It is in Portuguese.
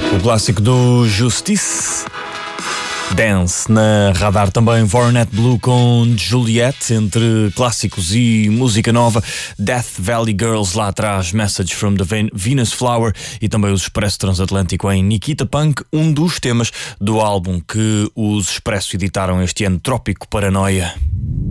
O clássico do Justice. Dance na Radar, também Vornet Blue com Juliette, entre clássicos e música nova. Death Valley Girls lá atrás, Message from the Venus Flower, e também os Expresso Transatlântico em Nikita Punk, um dos temas do álbum que os Expresso editaram este ano, Trópico Paranoia.